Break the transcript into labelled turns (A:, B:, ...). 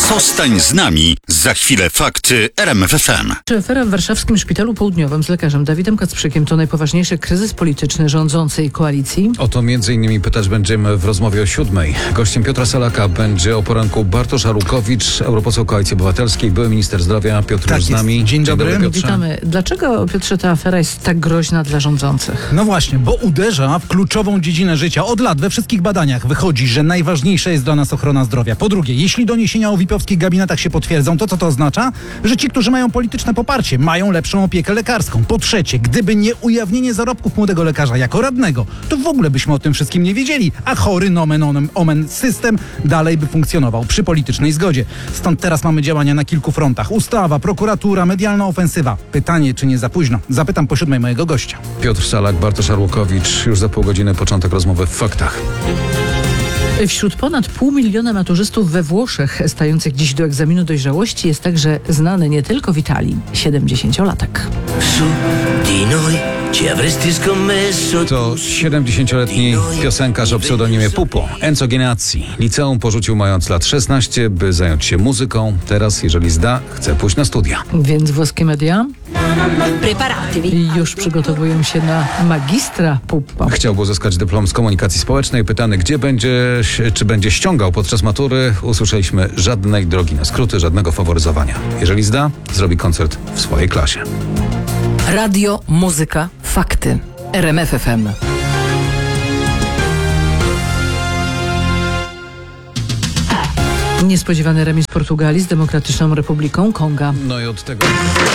A: Zostań z nami. Za chwilę fakty RMF FM.
B: Czy afera w warszawskim Szpitalu Południowym z lekarzem Dawidem Kacprzykiem to najpoważniejszy kryzys polityczny rządzącej koalicji?
C: O to m.in. pytać będziemy w rozmowie o 7:00. Gościem Piotra Salaka będzie o poranku Bartosz Arłukowicz, europoseł Koalicji Obywatelskiej, były minister zdrowia. Piotr już z nami.
D: Dzień dobry.
C: Piotrze.
B: Witamy. Dlaczego, Piotrze, ta afera jest tak groźna dla rządzących?
D: No właśnie, bo uderza w kluczową dziedzinę życia. Od lat we wszystkich badaniach wychodzi, że najważniejsza jest dla nas ochrona zdrowia. Po drugie, jeśli doniesienia o VIP-owskich gabinetach się potwierdzą, to co to oznacza? Że ci, którzy mają polityczne poparcie, mają lepszą opiekę lekarską. Po trzecie, gdyby nie ujawnienie zarobków młodego lekarza jako radnego, to w ogóle byśmy o tym wszystkim nie wiedzieli, a chory nomen omen system dalej by funkcjonował przy politycznej zgodzie. Stąd teraz mamy działania na kilku frontach. Ustawa, prokuratura, medialna ofensywa. Pytanie, czy nie za późno? Zapytam po 7:00 mojego gościa.
C: Piotr Salak, Bartosz Arłukowicz. Już za pół godziny początek rozmowy w faktach.
B: Wśród ponad 500 000 maturzystów we Włoszech stających dziś do egzaminu dojrzałości jest także znany nie tylko w Italii 70-latek.
C: To 70-letni piosenkarz o pseudonimie Pupo, Enzo Geniazzi. Liceum porzucił mając lat 16, by zająć się muzyką. Teraz, jeżeli zda, chce pójść na studia.
B: Więc włoskie media
E: Preparatevi.
B: już przygotowują się na magistra Pupo.
C: Chciałby uzyskać dyplom z komunikacji społecznej. Pytany, czy będzie ściągał podczas matury, usłyszeliśmy: żadnej drogi na skróty, żadnego faworyzowania. Jeżeli zda, zrobi koncert w swojej klasie.
E: Radio, muzyka, fakty. RMF FM.
B: Niespodziewany remis Portugalii z Demokratyczną Republiką Konga.
C: No i od tego